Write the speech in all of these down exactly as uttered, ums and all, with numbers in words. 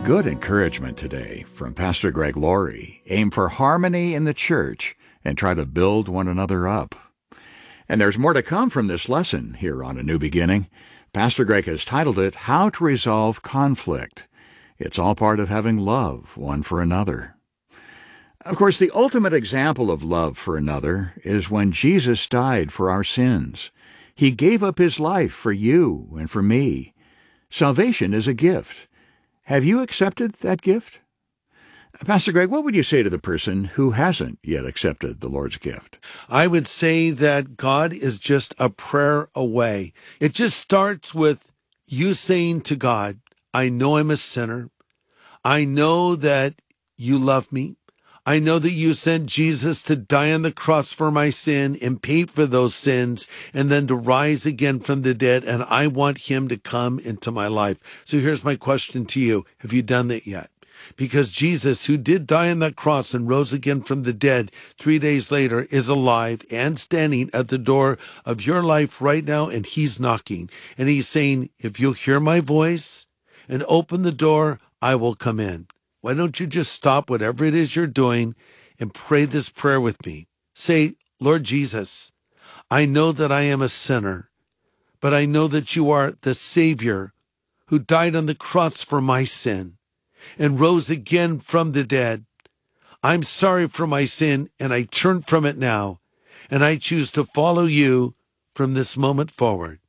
Good encouragement today from Pastor Greg Laurie. Aim for harmony in the church and try to build one another up. And there's more to come from this lesson here on A New Beginning. Pastor Greg has titled it, How to Resolve Conflict. It's all part of having love one for another. Of course, the ultimate example of love for another is when Jesus died for our sins. He gave up his life for you and for me. Salvation is a gift. Have you accepted that gift? Pastor Greg, what would you say to the person who hasn't yet accepted the Lord's gift? I would say that God is just a prayer away. It just starts with you saying to God, I know I'm a sinner. I know that you love me. I know that you sent Jesus to die on the cross for my sin and pay for those sins and then to rise again from the dead. And I want him to come into my life. So here's my question to you. Have you done that yet? Because Jesus, who did die on that cross and rose again from the dead three days later, is alive and standing at the door of your life right now. And he's knocking and he's saying, if you'll hear my voice and open the door, I will come in. Why don't you just stop whatever it is you're doing and pray this prayer with me? Say, Lord Jesus, I know that I am a sinner, but I know that you are the Savior who died on the cross for my sin and rose again from the dead. I'm sorry for my sin, and I turn from it now, and I choose to follow you from this moment forward.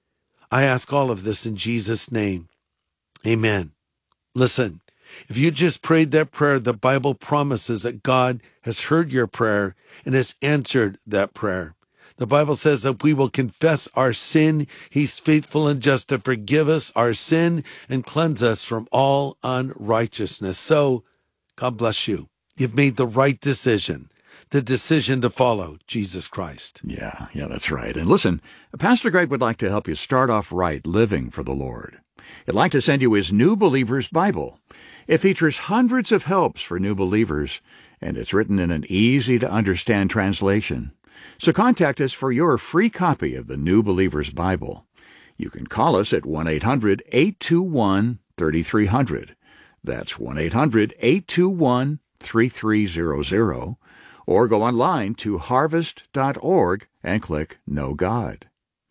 I ask all of this in Jesus' name. Amen. Listen. If you just prayed that prayer, the Bible promises that God has heard your prayer and has answered that prayer. The Bible says that we will confess our sin. He's faithful and just to forgive us our sin and cleanse us from all unrighteousness. So, God bless you. You've made the right decision, the decision to follow Jesus Christ. Yeah, yeah, that's right. And listen, Pastor Greg would like to help you start off right living for the Lord. He'd like to send you his New Believer's Bible. It features hundreds of helps for new believers, and it's written in an easy-to-understand translation. So contact us for your free copy of the New Believer's Bible. You can call us at one eight hundred, eight two one, three three zero zero. That's one eight hundred, eight two one, three three zero zero. Or go online to harvest dot org and click Know God.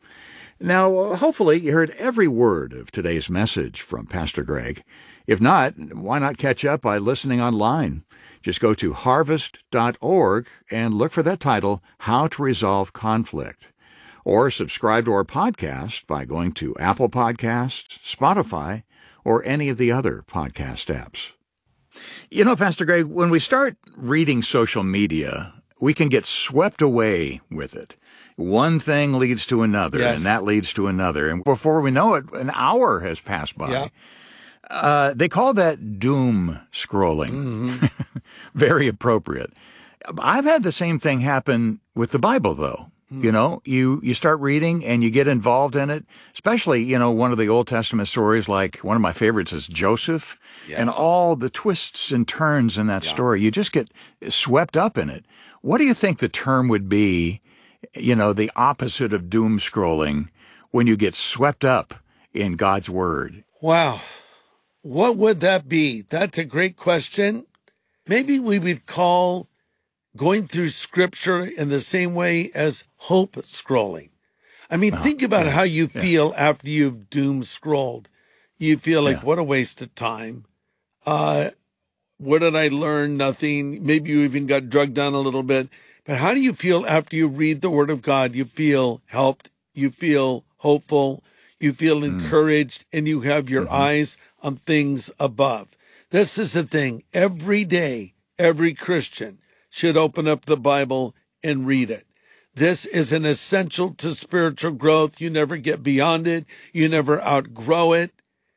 Now, hopefully you heard every word of today's message from Pastor Greg. If not, why not catch up by listening online? Just go to harvest dot org and look for that title, How to Resolve Conflict. Or subscribe to our podcast by going to Apple Podcasts, Spotify, or any of the other podcast apps. You know, Pastor Greg, when we start reading social media, we can get swept away with it. One thing leads to another, Yes. and that leads to another. And before we know it, an hour has passed by. Yeah. Uh, they call that doom scrolling. Mm-hmm. Very appropriate. I've had the same thing happen with the Bible, though. Mm. You know, you, you start reading and you get involved in it, especially, you know, one of the Old Testament stories, like one of my favorites is Joseph, Yes. and all the twists and turns in that Yeah. story. You just get swept up in it. What do you think the term would be, you know, the opposite of doom scrolling, when you get swept up in God's Word? Wow. What would that be? That's a great question. Maybe we would call going through Scripture in the same way as hope scrolling. I mean, Uh-huh. think about Yeah. how you Yeah. feel after you've doom scrolled. You feel like, Yeah. what a waste of time. Uh, what did I learn? Nothing. Maybe you even got drugged down a little bit. But how do you feel after you read the Word of God? You feel helped. You feel hopeful. You feel encouraged, and you have your Mm-hmm. eyes on things above. This is the thing. Every day, every Christian should open up the Bible and read it. This is an essential to spiritual growth. You never get beyond it. You never outgrow it.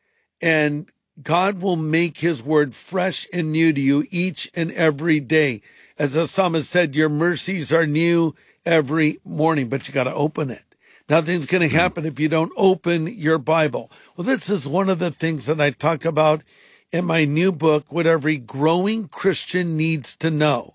And God will make his word fresh and new to you each and every day. As the psalmist said, your mercies are new every morning, but you got to open it. Nothing's going to happen if you don't open your Bible. Well, this is one of the things that I talk about in my new book, What Every Growing Christian Needs to Know.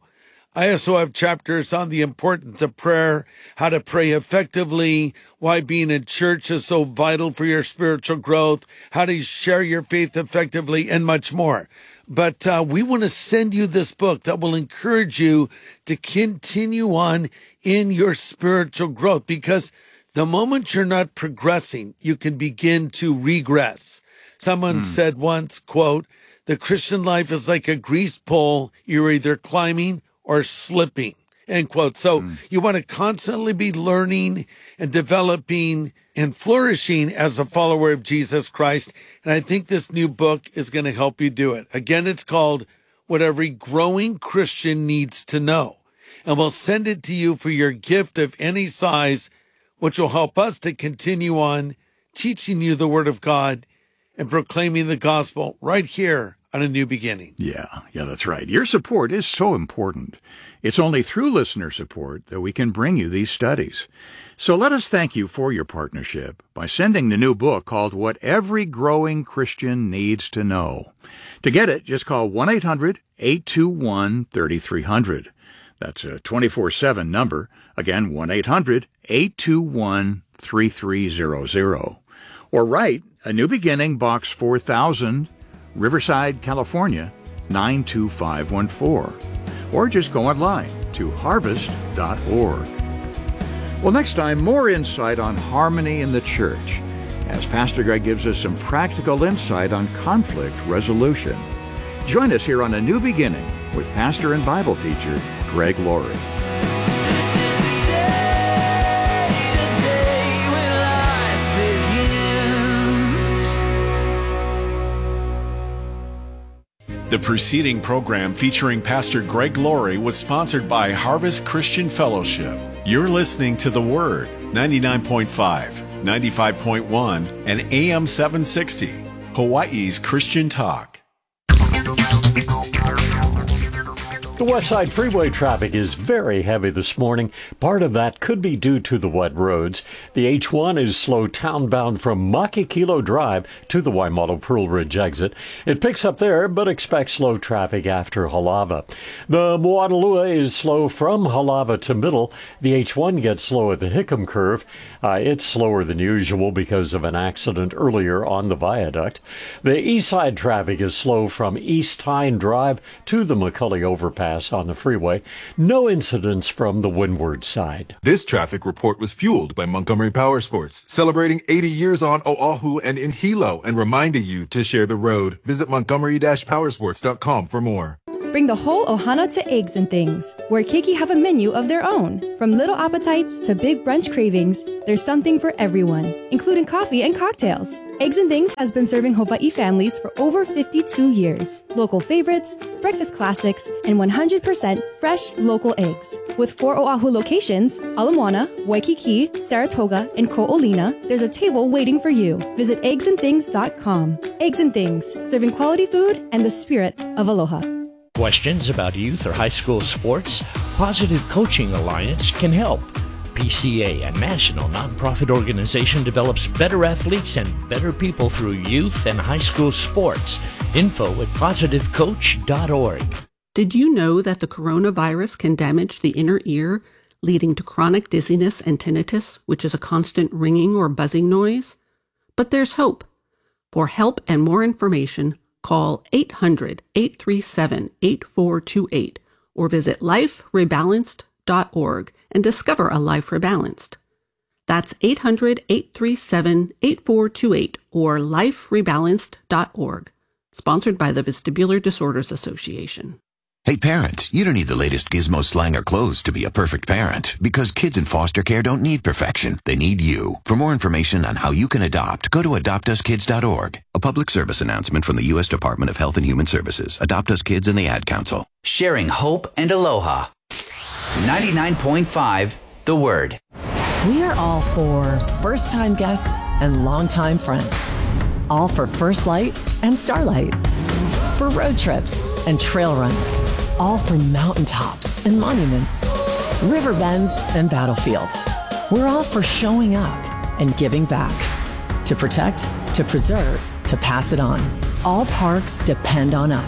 I also have chapters on the importance of prayer, how to pray effectively, why being in church is so vital for your spiritual growth, how to share your faith effectively, and much more. But uh, we want to send you this book that will encourage you to continue on in your spiritual growth, because the moment you're not progressing, you can begin to regress. Someone mm. said once, quote, "The Christian life is like a greased pole. You're either climbing or slipping," end quote. So mm. you want to constantly be learning and developing and flourishing as a follower of Jesus Christ. And I think this new book is going to help you do it. Again, it's called What Every Growing Christian Needs to Know. And we'll send it to you for your gift of any size, which will help us to continue on teaching you the Word of God and proclaiming the gospel right here on A New Beginning. Yeah, yeah, that's right. Your support is so important. It's only through listener support that we can bring you these studies. So let us thank you for your partnership by sending the new book called What Every Growing Christian Needs to Know. To get it, just call one eight hundred eight two one three three zero zero. That's a twenty-four seven number. Again, one eight hundred eight two one three three zero zero. Or write A New Beginning, Box four thousand, Riverside, California, nine two five one four. Or just go online to harvest dot org. Well, next time, more insight on harmony in the church, as Pastor Greg gives us some practical insight on conflict resolution. Join us here on A New Beginning with pastor and Bible teacher Greg Laurie. The preceding program featuring Pastor Greg Laurie was sponsored by Harvest Christian Fellowship. You're listening to The Word, ninety-nine point five, ninety-five point one, and A M seven sixty, Hawaii's Christian Talk. The West Side Freeway traffic is very heavy this morning. Part of that could be due to the wet roads. The H one is slow townbound from Makikilo Drive to the Waimalu Pearl Ridge exit. It picks up there, but expect slow traffic after Halava. The Moanalua is slow from Halava to Middle. The H one gets slow at the Hickam Curve. Uh, it's slower than usual because of an accident earlier on the viaduct. The East Side traffic is slow from East Tyne Drive to the McCully Overpass on the freeway. No incidents from the windward side. This traffic report was fueled by Montgomery Power Sports, celebrating eighty years on Oahu and in Hilo and reminding you to share the road. Visit montgomery dash powersports dot com for more. Bring the whole ohana to Eggs and Things, where Keiki have a menu of their own. From little appetites to big brunch cravings, there's something for everyone, including coffee and cocktails. Eggs and Things has been serving Hawaii families for over fifty-two years. Local favorites, breakfast classics, and one hundred percent fresh local eggs. With four Oahu locations, Ala Moana, Waikiki, Saratoga, and Ko'olina, there's a table waiting for you. Visit eggs and things dot com. Eggs and Things, serving quality food and the spirit of aloha. Questions about youth or high school sports? Positive Coaching Alliance can help. P C A, a national nonprofit organization, develops better athletes and better people through youth and high school sports. Info at positive coach dot org. Did you know that the coronavirus can damage the inner ear, leading to chronic dizziness and tinnitus, which is a constant ringing or buzzing noise? But there's hope. For help and more information, call eight hundred, eight three seven, eight four two eight or visit life rebalanced dot org and discover a life rebalanced. That's eight hundred, eight three seven, eight four two eight or life rebalanced dot org. Sponsored by the Vestibular Disorders Association. Hey parents, you don't need the latest gizmo, slang, or clothes to be a perfect parent, because kids in foster care don't need perfection. They need you. For more information on how you can adopt, go to adopt us kids dot org. A public service announcement from the U S Department of Health and Human Services, Adopt Us Kids, and the Ad Council. Sharing hope and aloha. ninety-nine point five, The Word. We are all for first-time guests and longtime friends. All for First Light and Starlight. For road trips and trail runs. All for mountaintops and monuments. River bends and battlefields. We're all for showing up and giving back. To protect, to preserve, to pass it on. All parks depend on us,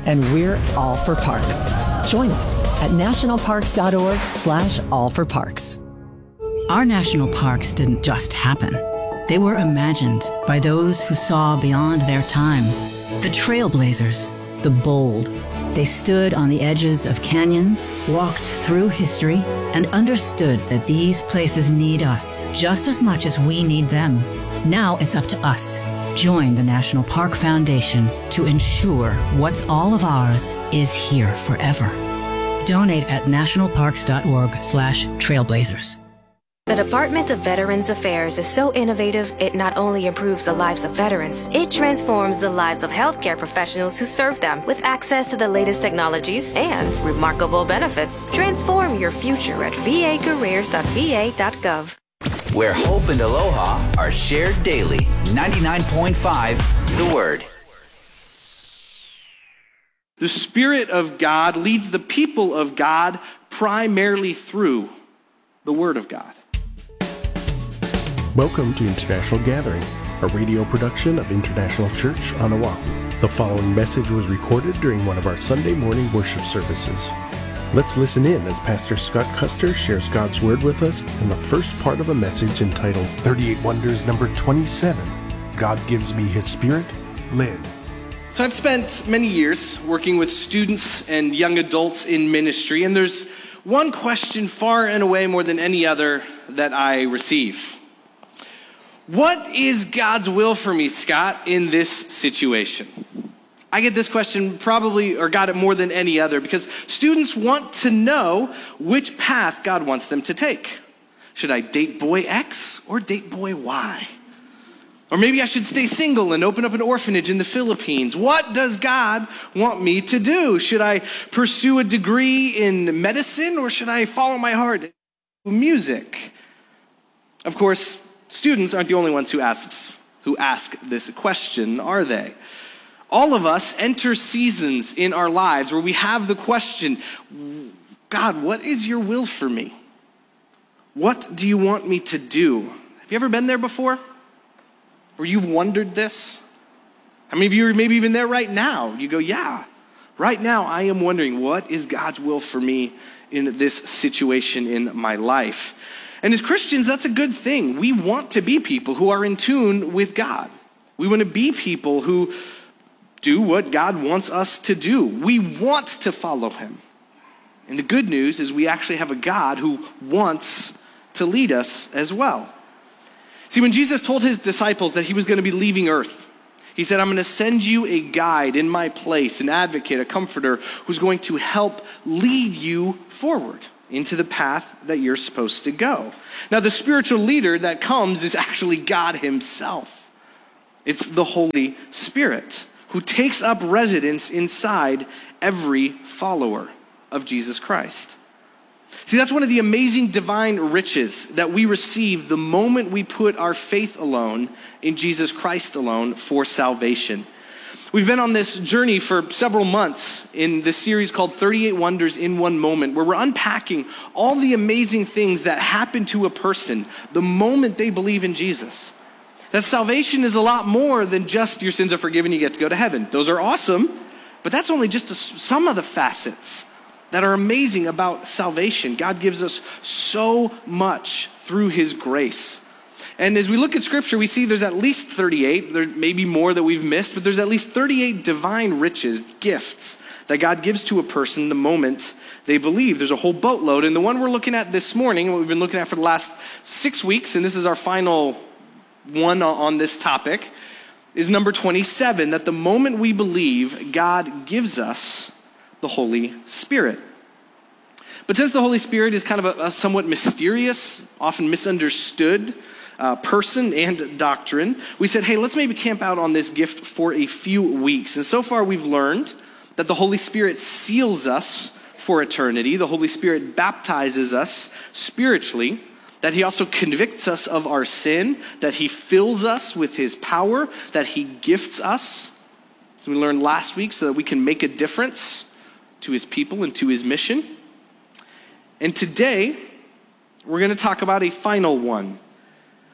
and we're all for parks. Join us at nationalparks.org slash all for parks. Our national parks didn't just happen. They were imagined by those who saw beyond their time. The trailblazers, the bold. They stood on the edges of canyons, walked through history, and understood that these places need us just as much as we need them. Now it's up to us. Join the National Park Foundation to ensure what's all of ours is here forever. Donate at nationalparks.org slash trailblazers. The Department of Veterans Affairs is so innovative, it not only improves the lives of veterans, it transforms the lives of healthcare professionals who serve them with access to the latest technologies and remarkable benefits. Transform your future at v a careers dot v a dot gov. Where hope and aloha are shared daily. ninety-nine point five The Word. The Spirit of God leads the people of God primarily through the Word of God. Welcome to International Gathering, a radio production of International Church on Oahu. The following message was recorded during one of our Sunday morning worship services. Let's listen in as Pastor Scott Custer shares God's Word with us in the first part of a message entitled thirty-eight Wonders number twenty-seven, God Gives Me His Spirit, led. So I've spent many years working with students and young adults in ministry, and there's one question far and away more than any other that I receive. What is God's will for me, Scott, in this situation? I get this question probably, or got it more than any other, because students want to know which path God wants them to take. Should I date boy X or date boy Y? Or maybe I should stay single and open up an orphanage in the Philippines. What does God want me to do? Should I pursue a degree in medicine or should I follow my heart? Music. Of course, students aren't the only ones who asks, who ask this question, are they? All of us enter seasons in our lives where we have the question, God, what is your will for me? What do you want me to do? Have you ever been there before? Or you've wondered this? How many of you are maybe even there right now? You go, yeah, right now I am wondering, what is God's will for me in this situation in my life? And as Christians, that's a good thing. We want to be people who are in tune with God. We want to be people who do what God wants us to do. We want to follow him. And the good news is we actually have a God who wants to lead us as well. See, when Jesus told his disciples that he was going to be leaving earth, he said, I'm going to send you a guide in my place, an advocate, a comforter, who's going to help lead you forward into the path that you're supposed to go. Now, the spiritual leader that comes is actually God himself. It's the Holy Spirit who takes up residence inside every follower of Jesus Christ. See, that's one of the amazing divine riches that we receive the moment we put our faith alone in Jesus Christ alone for salvation. We've been on this journey for several months in this series called thirty-eight Wonders in One Moment, where we're unpacking all the amazing things that happen to a person the moment they believe in Jesus. That salvation is a lot more than just your sins are forgiven, you get to go to heaven. Those are awesome, but that's only just a, some of the facets that are amazing about salvation. God gives us so much through his grace. And as we look at scripture, we see there's at least thirty-eight, there may be more that we've missed, but there's at least thirty-eight divine riches, gifts that God gives to a person the moment they believe. There's a whole boatload. And the one we're looking at this morning, what we've been looking at for the last six weeks, and this is our final one on this topic, is number twenty-seven, that the moment we believe, God gives us the Holy Spirit. But since the Holy Spirit is kind of a, a somewhat mysterious, often misunderstood uh, person and doctrine, we said, hey, let's maybe camp out on this gift for a few weeks. And so far we've learned that the Holy Spirit seals us for eternity. The Holy Spirit baptizes us spiritually, that he also convicts us of our sin, that he fills us with his power, that he gifts us. So we learned last week so that we can make a difference to his people and to his mission. And today, we're going to talk about a final one.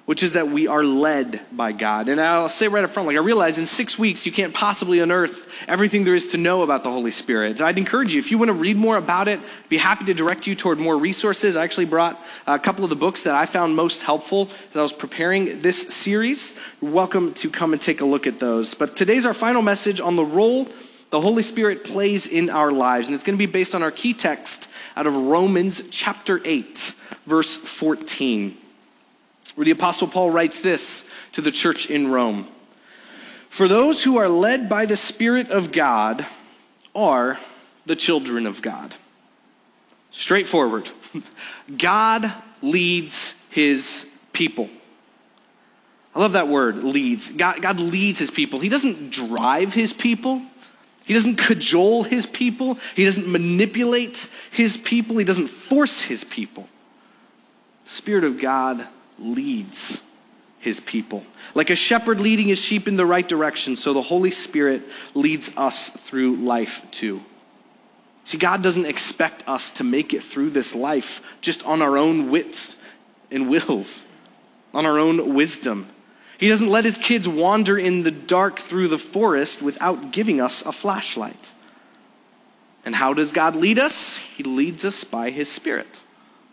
which is that we are led by God. And I'll say right up front, like I realize in six weeks you can't possibly unearth everything there is to know about the Holy Spirit. I'd encourage you, if you want to read more about it, be happy to direct you toward more resources. I actually brought a couple of the books that I found most helpful as I was preparing this series. You're welcome to come and take a look at those. But today's our final message on the role the Holy Spirit plays in our lives. And it's going to be based on our key text out of Romans chapter eight, verse fourteen. Where the Apostle Paul writes this to the church in Rome. For those who are led by the Spirit of God are the children of God. Straightforward. God leads his people. I love that word, leads. God, God leads his people. He doesn't drive his people. He doesn't cajole his people. He doesn't manipulate his people. He doesn't force his people. The Spirit of God leads his people. Like a shepherd leading his sheep in the right direction, so the Holy Spirit leads us through life too. See, God doesn't expect us to make it through this life just on our own wits and wills, on our own wisdom. He doesn't let his kids wander in the dark through the forest without giving us a flashlight. And how does God lead us? He leads us by his Spirit.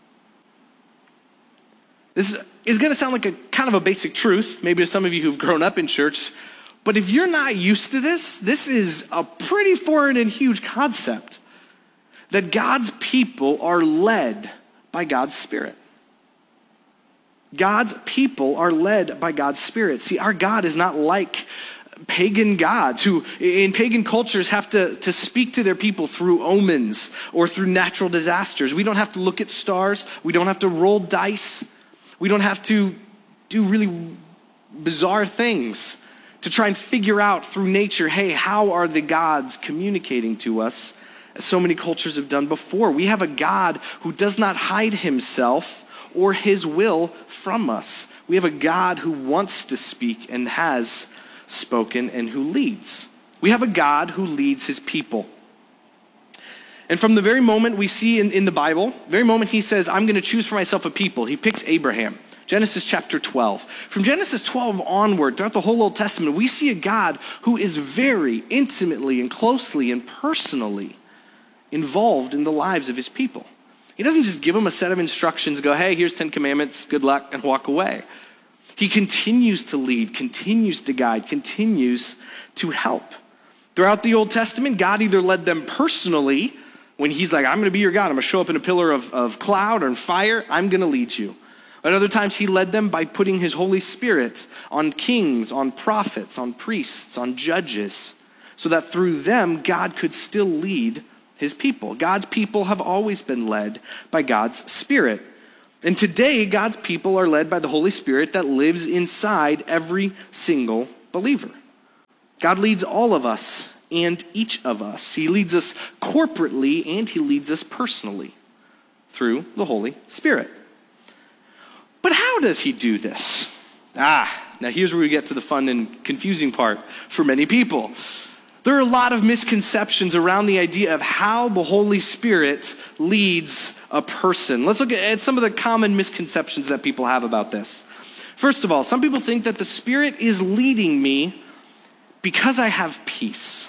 This is going to sound like a kind of a basic truth, maybe to some of you who've grown up in church, but if you're not used to this, this is a pretty foreign and huge concept, that God's people are led by God's Spirit. God's people are led by God's Spirit. See, our God is not like pagan gods who in pagan cultures have to, to speak to their people through omens or through natural disasters. We don't have to look at stars. We don't have to roll dice. We don't have to do really bizarre things to try and figure out through nature, hey, how are the gods communicating to us, as so many cultures have done before? We have a God who does not hide himself or his will from us. We have a God who wants to speak and has spoken and who leads. We have a God who leads his people. And from the very moment we see in, in the Bible, very moment he says, I'm going to choose for myself a people, he picks Abraham. Genesis chapter twelve. From Genesis twelve onward, throughout the whole Old Testament, we see a God who is very intimately and closely and personally involved in the lives of his people. He doesn't just give them a set of instructions, go, hey, here's Ten Commandments, good luck, and walk away. He continues to lead, continues to guide, continues to help. Throughout the Old Testament, God either led them personally, when he's like, I'm going to be your God. I'm going to show up in a pillar of, of cloud or in fire. I'm going to lead you. At other times, he led them by putting his Holy Spirit on kings, on prophets, on priests, on judges, so that through them, God could still lead his people. God's people have always been led by God's Spirit. And today, God's people are led by the Holy Spirit that lives inside every single believer. God leads all of us and each of us. He leads us corporately and he leads us personally through the Holy Spirit. But how does he do this? Ah, now here's where we get to the fun and confusing part for many people. There are a lot of misconceptions around the idea of how the Holy Spirit leads a person. Let's look at some of the common misconceptions that people have about this. First of all, some people think that the Spirit is leading me because I have peace.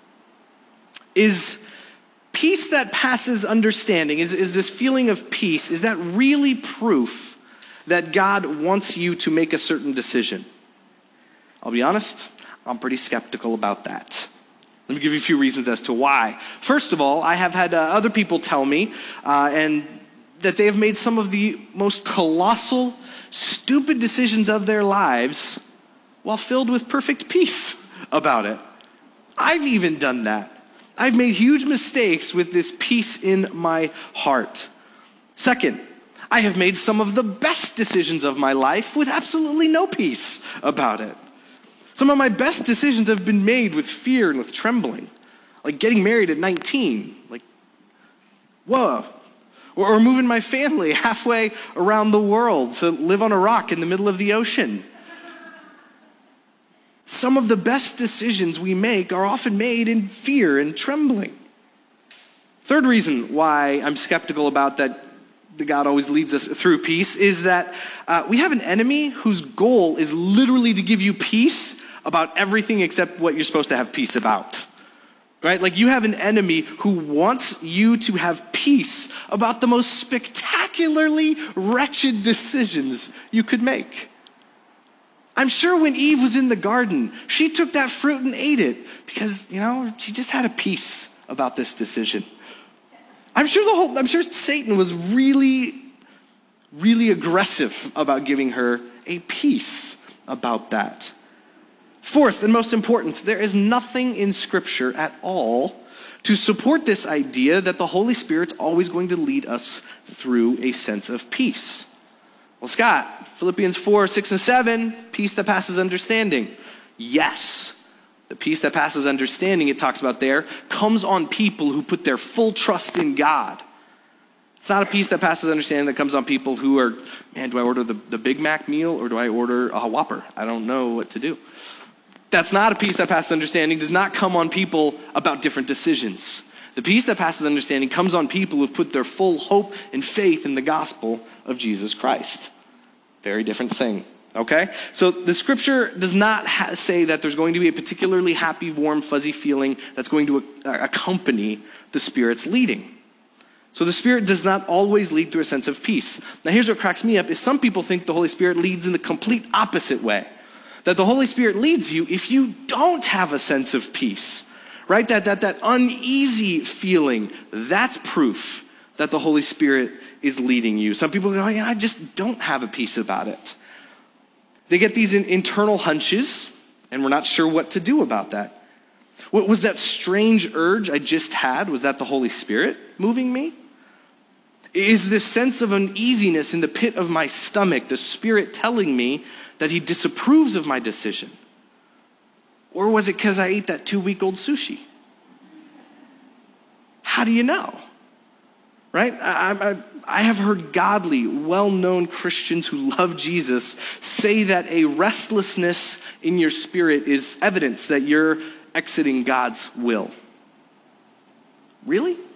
Is peace that passes understanding, is, is this feeling of peace, is that really proof that God wants you to make a certain decision? I'll be honest, I'm pretty skeptical about that. Let me give you a few reasons as to why. First of all, I have had uh, other people tell me uh, and that they have made some of the most colossal, stupid decisions of their lives while filled with perfect peace about it. I've even done that. I've made huge mistakes with this peace in my heart. Second, I have made some of the best decisions of my life with absolutely no peace about it. Some of my best decisions have been made with fear and with trembling, like getting married at nineteen, like, whoa, or, or moving my family halfway around the world to live on a rock in the middle of the ocean. Some of the best decisions we make are often made in fear and trembling. Third reason why I'm skeptical about that that God always leads us through peace, is that uh, we have an enemy whose goal is literally to give you peace about everything except what you're supposed to have peace about. Right? Like you have an enemy who wants you to have peace about the most spectacularly wretched decisions you could make. I'm sure when Eve was in the garden, she took that fruit and ate it because, you know, she just had a peace about this decision. I'm sure the whole, I'm sure Satan was really, really aggressive about giving her a peace about that. Fourth, and most important, there is nothing in Scripture at all to support this idea that the Holy Spirit's always going to lead us through a sense of peace. Well, Scott, Philippians four, six, and seven, peace that passes understanding. Yes, the peace that passes understanding, it talks about there, comes on people who put their full trust in God. It's not a peace that passes understanding that comes on people who are, man, do I order the, the Big Mac meal or do I order a Whopper? I don't know what to do. That's not a peace that passes understanding, does not come on people about different decisions. The peace that passes understanding comes on people who've put their full hope and faith in the gospel of Jesus Christ. Very different thing, okay? So the Scripture does not ha- say that there's going to be a particularly happy, warm, fuzzy feeling that's going to uh, accompany the Spirit's leading. So the Spirit does not always lead through a sense of peace. Now here's what cracks me up, is some people think the Holy Spirit leads in the complete opposite way. That the Holy Spirit leads you if you don't have a sense of peace, right? That, that, that uneasy feeling, that's proof that the Holy Spirit is leading you. Some people go, oh, yeah, I just don't have a peace about it. They get these in, internal hunches, and we're not sure what to do about that. What was that strange urge I just had? Was that the Holy Spirit moving me? Is this sense of uneasiness in the pit of my stomach the Spirit telling me that he disapproves of my decision? Or was it because I ate that two-week-old sushi? How do you know? Right? I, I, I have heard godly, well-known Christians who love Jesus say that a restlessness in your spirit is evidence that you're exiting God's will. Really?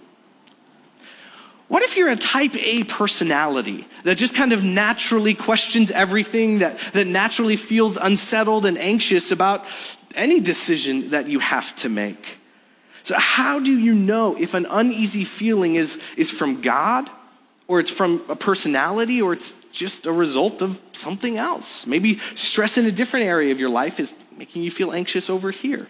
What if you're a type A personality that just kind of naturally questions everything, that, that naturally feels unsettled and anxious about any decision that you have to make? So how do you know if an uneasy feeling is, is from God, or it's from a personality, or it's just a result of something else? Maybe stress in a different area of your life is making you feel anxious over here.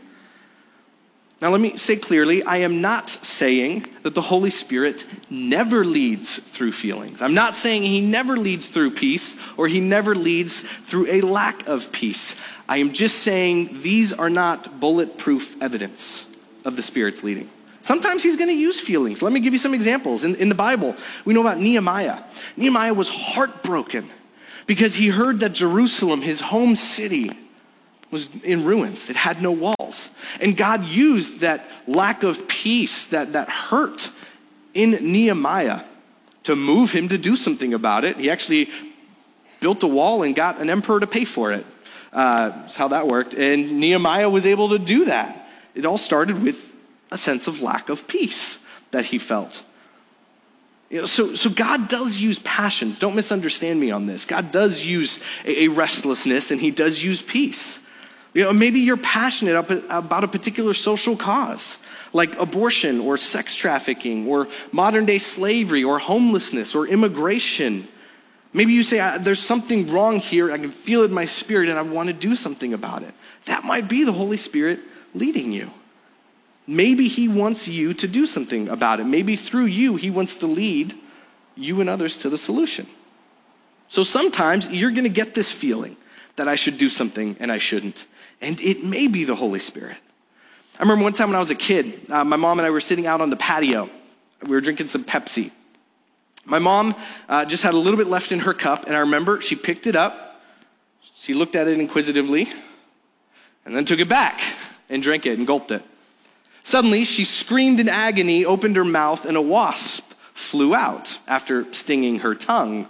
Now, let me say clearly, I am not saying that the Holy Spirit never leads through feelings. I'm not saying he never leads through peace or he never leads through a lack of peace. I am just saying these are not bulletproof evidence of the Spirit's leading. Sometimes he's going to use feelings. Let me give you some examples. In, in the Bible, we know about Nehemiah. Nehemiah was heartbroken because he heard that Jerusalem, his home city, was in ruins. It had no walls. And God used that lack of peace, that, that hurt in Nehemiah to move him to do something about it. He actually built a wall and got an emperor to pay for it. Uh, that's how that worked. And Nehemiah was able to do that. It all started with a sense of lack of peace that he felt. You know, so, so God does use passions. Don't misunderstand me on this. God does use a, a restlessness, and he does use peace. You know, maybe you're passionate about a particular social cause, like abortion or sex trafficking or modern day slavery or homelessness or immigration. Maybe you say, there's something wrong here. I can feel it in my spirit and I want to do something about it. That might be the Holy Spirit leading you. Maybe he wants you to do something about it. Maybe through you, he wants to lead you and others to the solution. So sometimes you're going to get this feeling that I should do something and I shouldn't. And it may be the Holy Spirit. I remember one time when I was a kid, uh, my mom and I were sitting out on the patio. We were drinking some Pepsi. My mom uh, just had a little bit left in her cup, and I remember she picked it up, she looked at it inquisitively, and then took it back and drank it and gulped it. Suddenly, she screamed in agony, opened her mouth, and a wasp flew out after stinging her tongue.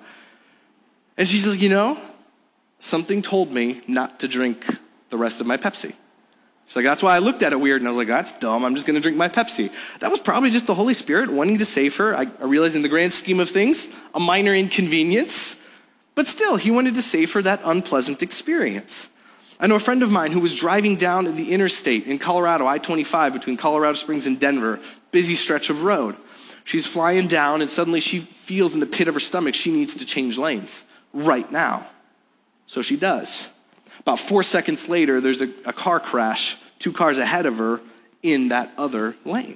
And she says, you know, something told me not to drink the rest of my Pepsi. She's like, that's why I looked at it weird. And I was like, that's dumb. I'm just going to drink my Pepsi. That was probably just the Holy Spirit wanting to save her. I, I realize in the grand scheme of things, a minor inconvenience. But still, he wanted to save her that unpleasant experience. I know a friend of mine who was driving down the interstate in Colorado, I twenty-five, between Colorado Springs and Denver, busy stretch of road. She's flying down, and suddenly she feels in the pit of her stomach she needs to change lanes right now. So she does. About four seconds later, there's a, a car crash, two cars ahead of her in that other lane.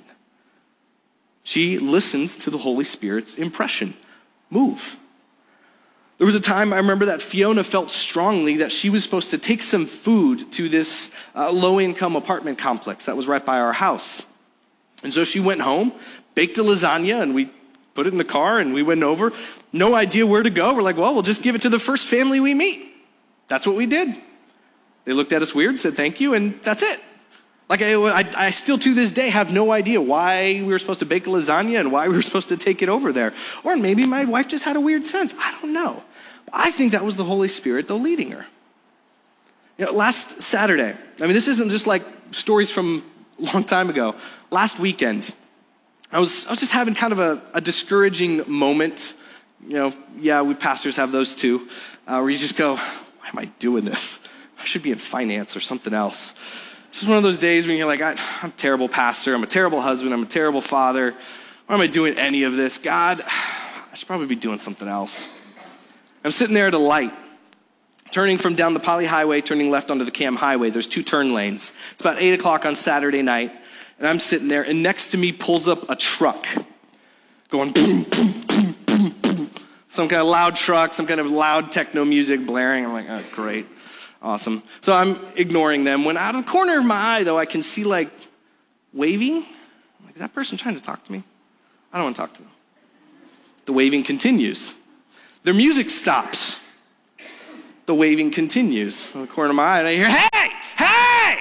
She listens to the Holy Spirit's impression. Move. There was a time I remember that Fiona felt strongly that she was supposed to take some food to this uh, low-income apartment complex that was right by our house. And so she went home, baked a lasagna, and we put it in the car, and we went over. No idea where to go. We're like, well, we'll just give it to the first family we meet. That's what we did. They looked at us weird, said thank you, and that's it. Like, I, I, I still to this day have no idea why we were supposed to bake a lasagna and why we were supposed to take it over there. Or maybe my wife just had a weird sense. I don't know. I think that was the Holy Spirit, though, leading her. You know, last Saturday, I mean, this isn't just like stories from a long time ago. Last weekend, I was, I was just having kind of a, a discouraging moment. You know, yeah, we pastors have those too, uh, where you just go, why am I doing this? I should be in finance or something else. It's just one of those days when you're like, I, I'm a terrible pastor, I'm a terrible husband, I'm a terrible father. Why am I doing any of this? God, I should probably be doing something else. I'm sitting there at a light, turning from down the Poly Highway, turning left onto the Cam Highway. There's two turn lanes. It's about eight o'clock on Saturday night, and I'm sitting there, and next to me pulls up a truck going boom, boom, boom, boom, boom. Some kind of loud truck, some kind of loud techno music blaring. I'm like, oh, great. Awesome. So I'm ignoring them. When out of the corner of my eye, though, I can see like waving. I'm like, is that person trying to talk to me? I don't want to talk to them. The waving continues. Their music stops. The waving continues. In the corner of my eye, and I hear, hey, hey!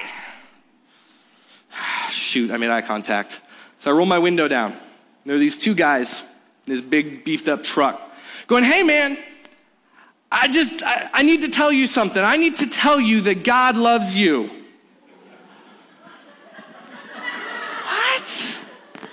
Shoot, I made eye contact. So I roll my window down. There are these two guys in this big beefed up truck going, hey man, I just, I, I need to tell you something. I need to tell you that God loves you. What?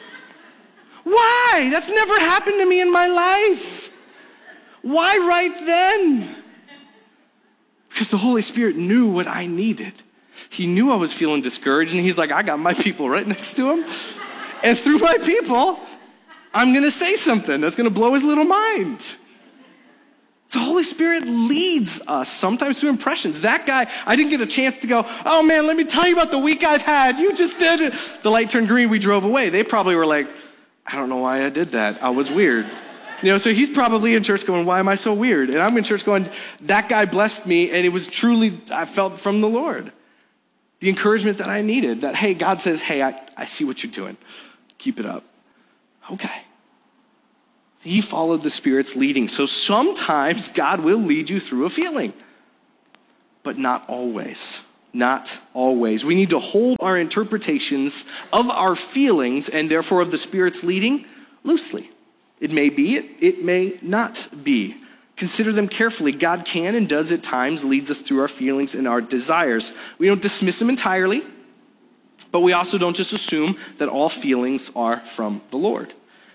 Why? That's never happened to me in my life. Why right then? Because the Holy Spirit knew what I needed. He knew I was feeling discouraged, and he's like, I got my people right next to him. And through my people, I'm going to say something that's going to blow his little mind. The Holy Spirit leads us sometimes through impressions. That guy, I didn't get a chance to go, oh man, let me tell you about the week I've had. You just did it. The light turned green, we drove away. They probably were like, I don't know why I did that. I was weird. You know, so he's probably in church going, why am I so weird? And I'm in church going, that guy blessed me, and it was truly, I felt from the Lord. The encouragement that I needed, that, hey, God says, hey, I, I see what you're doing. Keep it up. Okay. He followed the Spirit's leading. So sometimes God will lead you through a feeling, but not always. Not always. We need to hold our interpretations of our feelings and therefore of the Spirit's leading loosely. It may be, it, it may not be. Consider them carefully. God can and does at times leads us through our feelings and our desires. We don't dismiss them entirely, but we also don't just assume that all feelings are from the Lord.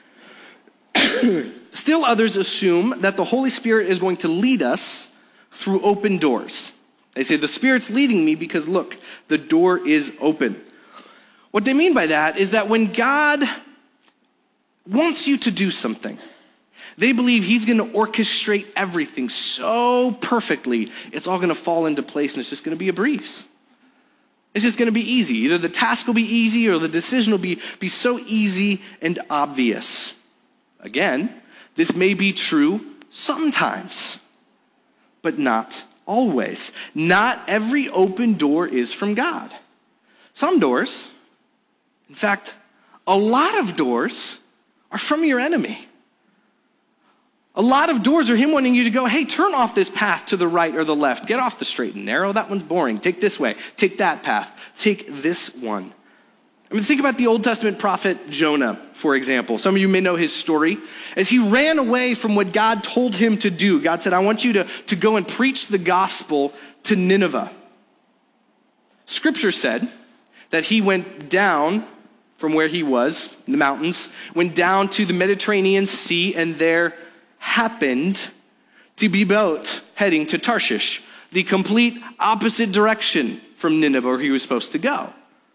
Still others assume that the Holy Spirit is going to lead us through open doors. They say, the Spirit's leading me because, look, the door is open. What they mean by that is that when God wants you to do something, they believe he's going to orchestrate everything so perfectly, it's all going to fall into place and it's just going to be a breeze. It's just going to be easy. Either the task will be easy or the decision will be, be so easy and obvious. Again, this may be true sometimes, but not always. Not every open door is from God. Some doors, in fact, a lot of doors are from your enemy. A lot of doors are him wanting you to go, hey, turn off this path to the right or the left. Get off the straight and narrow. That one's boring. Take this way. Take that path. Take this one. I mean, think about the Old Testament prophet Jonah, for example. Some of you may know his story. As he ran away from what God told him to do, God said, I want you to, to go and preach the gospel to Nineveh. Scripture said that he went down from where he was, in the mountains, went down to the Mediterranean Sea, and there happened to be a boat heading to Tarshish, the complete opposite direction from Nineveh where he was supposed to go.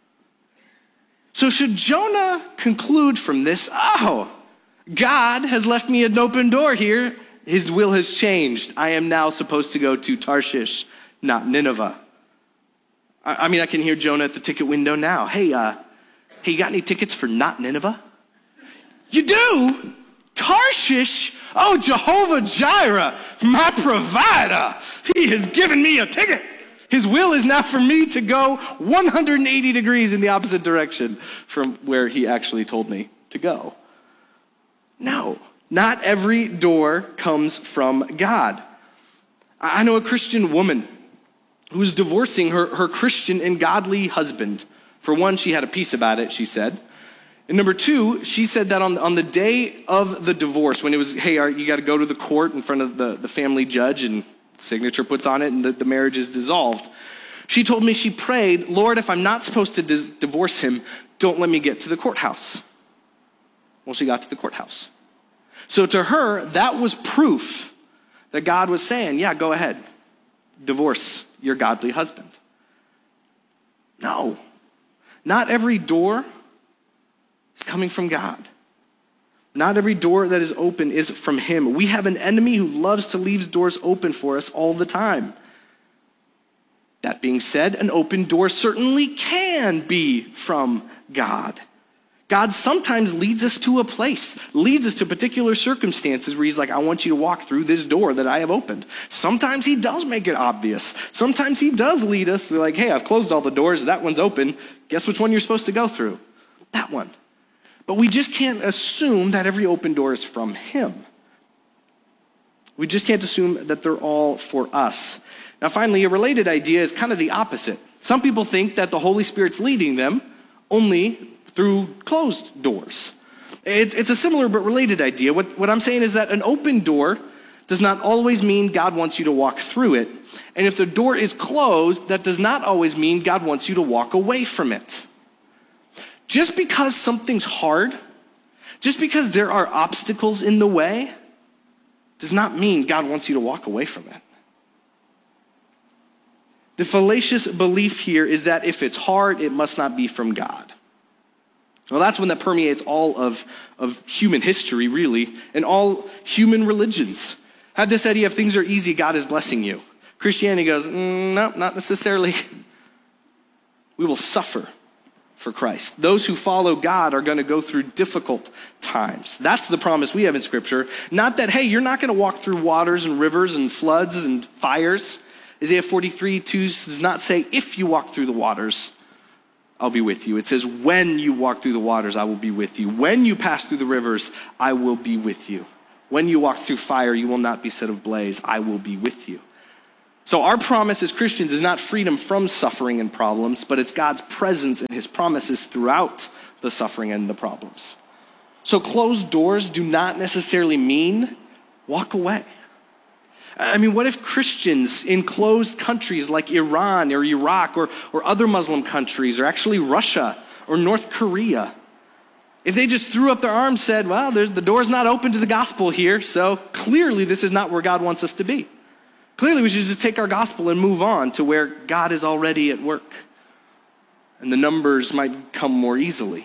So should Jonah conclude from this, oh, God has left me an open door here. His will has changed. I am now supposed to go to Tarshish, not Nineveh. I, I mean, I can hear Jonah at the ticket window now. Hey, uh, hey, you got any tickets for not Nineveh? You do? Tarshish? Oh, Jehovah Jireh, my provider. He has given me a ticket. His will is now for me to go one hundred eighty degrees in the opposite direction from where he actually told me to go. No, not every door comes from God. I know a Christian woman who's divorcing her, her Christian and godly husband. For one, she had a peace about it, she said. And number two, she said that on, on the day of the divorce, when it was, hey, you got to go to the court in front of the, the family judge and signature puts on it and the, the marriage is dissolved. She told me she prayed, Lord, if I'm not supposed to dis- divorce him, don't let me get to the courthouse. Well, she got to the courthouse. So to her, that was proof that God was saying, yeah, go ahead, divorce your godly husband. No, not every door is coming from God. Not every door that is open is from him. We have an enemy who loves to leave doors open for us all the time. That being said, an open door certainly can be from God. God sometimes leads us to a place, leads us to particular circumstances where he's like, I want you to walk through this door that I have opened. Sometimes he does make it obvious. Sometimes he does lead us. They're like, hey, I've closed all the doors. That one's open. Guess which one you're supposed to go through? That one. But we just can't assume that every open door is from him. We just can't assume that they're all for us. Now, finally, a related idea is kind of the opposite. Some people think that the Holy Spirit's leading them only through closed doors. It's, it's a similar but related idea. What, what I'm saying is that an open door does not always mean God wants you to walk through it. And if the door is closed, that does not always mean God wants you to walk away from it. Just because something's hard, just because there are obstacles in the way, does not mean God wants you to walk away from it. The fallacious belief here is that if it's hard, it must not be from God. Well, that's one that permeates all of, of human history, really, and all human religions. Have this idea if things are easy, God is blessing you. Christianity goes, mm, no, not necessarily. We will suffer for Christ. Those who follow God are going to go through difficult times. That's the promise we have in Scripture. Not that, hey, you're not going to walk through waters and rivers and floods and fires. Isaiah forty-three two does not say, if you walk through the waters, I'll be with you. It says, when you walk through the waters, I will be with you. When you pass through the rivers, I will be with you. When you walk through fire, you will not be set ablaze. I will be with you. So our promise as Christians is not freedom from suffering and problems, but it's God's presence and his promises throughout the suffering and the problems. So closed doors do not necessarily mean walk away. I mean, what if Christians in closed countries like Iran or Iraq or, or other Muslim countries, or actually Russia or North Korea, if they just threw up their arms and said, well, the door's not open to the gospel here, so clearly this is not where God wants us to be. Clearly we should just take our gospel and move on to where God is already at work. And the numbers might come more easily.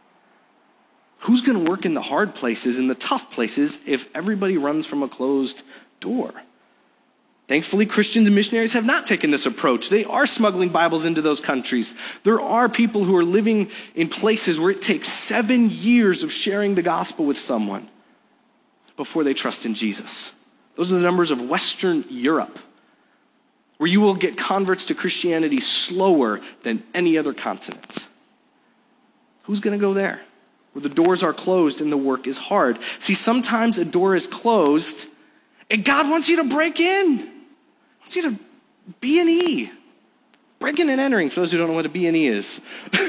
Who's going to work in the hard places, in the tough places, if everybody runs from a closed door? Thankfully, Christians and missionaries have not taken this approach. They are smuggling Bibles into those countries. There are people who are living in places where it takes seven years of sharing the gospel with someone before they trust in Jesus. Those are the numbers of Western Europe, where you will get converts to Christianity slower than any other continent. Who's going to go there? Where the doors are closed and the work is hard. See, sometimes a door is closed and God wants you to break in. He wants you to B and E. Breaking and entering, for those who don't know what a B and E is.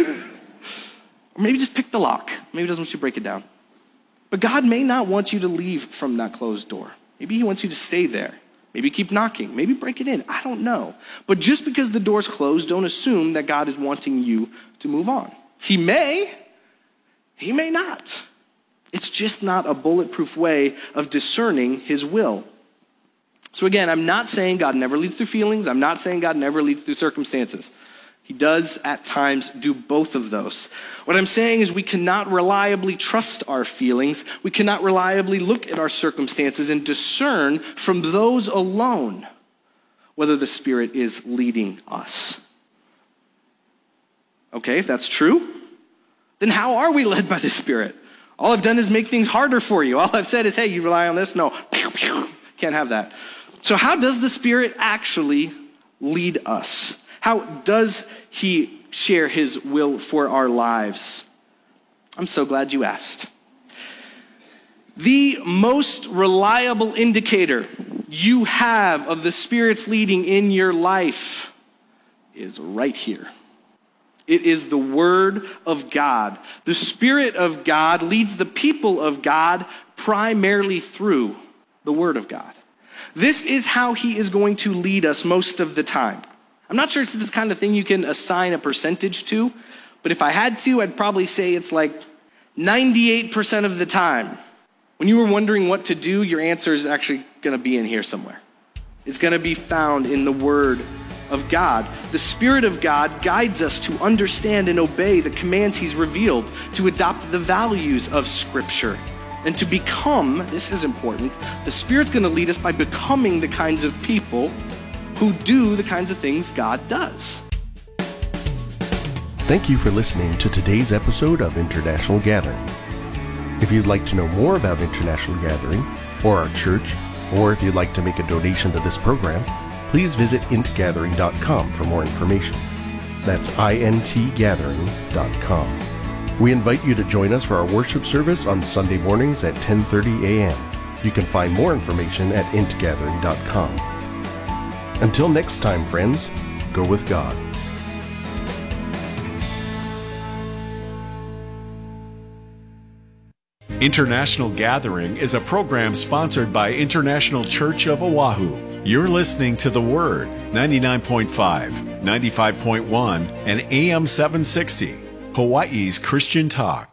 Or maybe just pick the lock. Maybe he doesn't want you to break it down. But God may not want you to leave from that closed door. Maybe he wants you to stay there Maybe keep knocking. Maybe break it in. I don't know. But just because the door's closed, don't assume that God is wanting you to move on. He may. He may not. It's just not a bulletproof way of discerning his will. So again, I'm not saying God never leads through feelings. I'm not saying God never leads through circumstances. He does at times do both of those. What I'm saying is we cannot reliably trust our feelings. We cannot reliably look at our circumstances and discern from those alone whether the Spirit is leading us. Okay, if that's true, then how are we led by the Spirit? All I've done is make things harder for you. All I've said is, hey, you rely on this? No, can't have that. So how does the Spirit actually lead us? How does he share his will for our lives? I'm so glad you asked. The most reliable indicator you have of the Spirit's leading in your life is right here. It is the Word of God. The Spirit of God leads the people of God primarily through the Word of God. This is how he is going to lead us most of the time. I'm not sure it's this kind of thing you can assign a percentage to, but if I had to, I'd probably say it's like ninety-eight percent of the time. When you were wondering what to do, your answer is actually going to be in here somewhere. It's going to be found in the Word of God. The Spirit of God guides us to understand and obey the commands he's revealed, to adopt the values of Scripture, and to become, this is important, the Spirit's going to lead us by becoming the kinds of people who do the kinds of things God does. Thank you for listening to today's episode of International Gathering. If you'd like to know more about International Gathering, or our church, or if you'd like to make a donation to this program, please visit int gathering dot com for more information. That's int gathering dot com. We invite you to join us for our worship service on Sunday mornings at ten thirty a.m. You can find more information at int gathering dot com. Until next time, friends, go with God. International Gathering is a program sponsored by International Church of Oahu. You're listening to The Word, ninety-nine point five, ninety-five point one, and A M seven sixty, Hawaii's Christian Talk.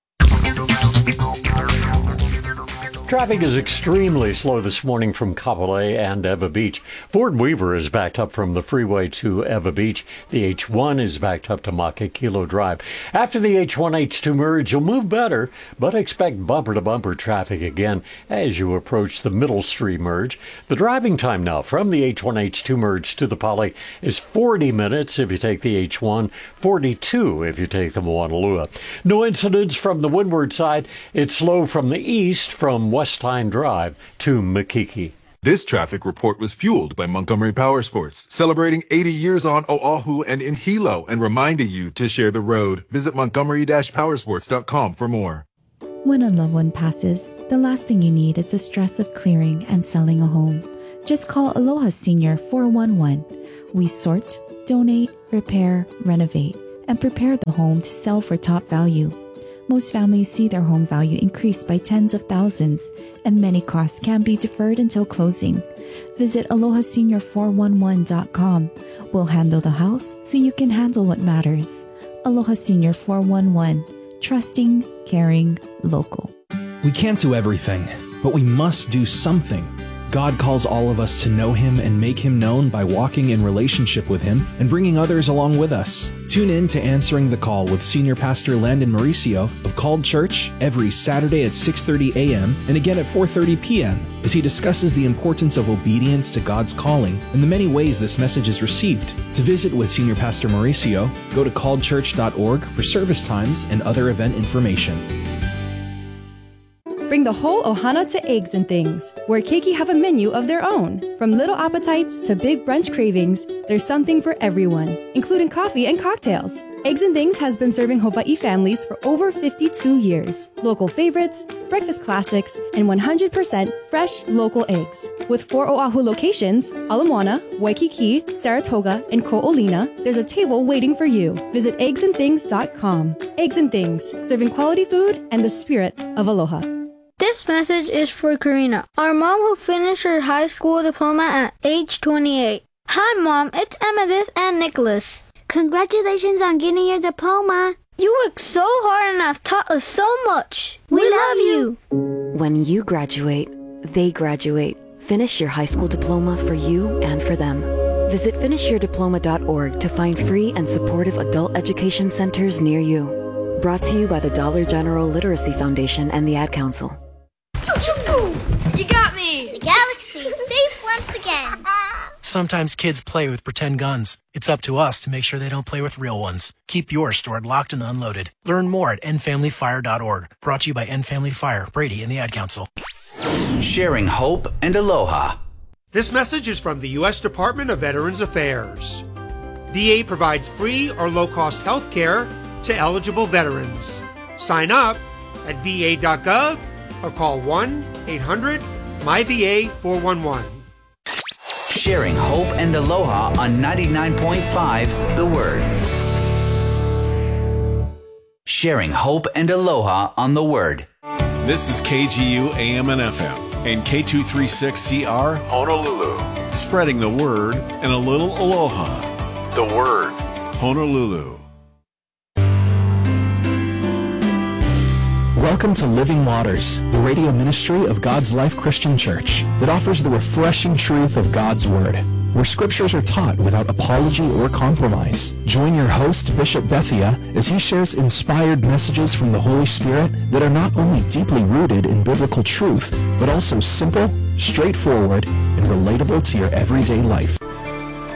Traffic is extremely slow this morning from Kapolei and Ewa Beach. Fort Weaver is backed up from the freeway to Ewa Beach. The H one is backed up to Makakilo Drive. After the H one H two merge, you'll move better, but expect bumper-to-bumper traffic again as you approach the Middle Street merge. The driving time now from the H one H two merge to the Poly is forty minutes if you take the H one, forty-two if you take the Moanalua. No incidents from the windward side. It's slow from the east from Westline Drive to Makiki. This traffic report was fueled by Montgomery Power Sports, celebrating eighty years on Oahu and in Hilo and reminding you to share the road. Visit montgomery dash powersports dot com for more. When a loved one passes, the last thing you need is the stress of clearing and selling a home. Just call Aloha Senior four one one. We sort, donate, repair, renovate, and prepare the home to sell for top value. Most families see their home value increase by tens of thousands, and many costs can be deferred until closing. Visit aloha senior four one one dot com. We'll handle the house so you can handle what matters. Aloha Senior four one one. Trusting, caring, local. We can't do everything, but we must do something. God calls all of us to know Him and make Him known by walking in relationship with Him and bringing others along with us. Tune in to Answering the Call with Senior Pastor Landon Mauricio of Called Church every Saturday at six thirty a.m. and again at four thirty p.m. as he discusses the importance of obedience to God's calling and the many ways this message is received. To visit with Senior Pastor Mauricio, go to called church dot org for service times and other event information. Bring the whole ohana to Eggs and Things, where keiki have a menu of their own. From little appetites to big brunch cravings, there's something for everyone, including coffee and cocktails. Eggs and Things has been serving Hawaii families for over fifty-two years. Local favorites, breakfast classics, and one hundred percent fresh local eggs. With four Oahu locations, Ala Moana, Waikiki, Saratoga, and Ko'olina, there's a table waiting for you. Visit eggs and things dot com. Eggs and Things, serving quality food and the spirit of aloha. This message is for Karina, our mom who finished her high school diploma at age twenty-eight. Hi, Mom. It's Emmettith and Nicholas. Congratulations on getting your diploma. You worked so hard and have taught us so much. We, we love you. When you graduate, they graduate. Finish your high school diploma for you and for them. Visit finish your diploma dot org to find free and supportive adult education centers near you. Brought to you by the Dollar General Literacy Foundation and the Ad Council. You got me! The galaxy's safe once again. Sometimes kids play with pretend guns. It's up to us to make sure they don't play with real ones. Keep yours stored locked and unloaded. Learn more at end family fire dot org. Brought to you by End Family Fire, Brady, and the Ad Council. Sharing hope and aloha. This message is from the U S Department of Veterans Affairs. V A provides free or low-cost health care to eligible veterans. Sign up at V A dot gov or call one eight hundred M Y V A four one one. Sharing hope and aloha on ninety-nine point five The Word. Sharing hope and aloha on The Word. This is K G U A M and F M and K two thirty-six C R Honolulu. Spreading the word and a little aloha. The Word, Honolulu. Welcome to Living Waters, the radio ministry of God's Life Christian Church that offers the refreshing truth of God's Word, where scriptures are taught without apology or compromise. Join your host, Bishop Bethia, as he shares inspired messages from the Holy Spirit that are not only deeply rooted in biblical truth, but also simple, straightforward, and relatable to your everyday life.